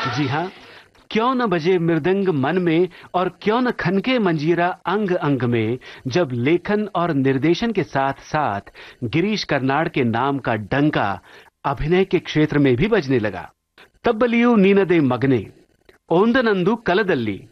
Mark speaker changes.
Speaker 1: जी हाँ, क्यों न बजे मृदंग मन में और क्यों न खनके मंजीरा अंग अंग में, जब लेखन और निर्देशन के साथ साथ गिरीश कर्नाड के नाम का डंका अभिनय के क्षेत्र में भी बजने लगा। तब्बलियू नीनदे मगने, ओंदनंदु कलदल्ली,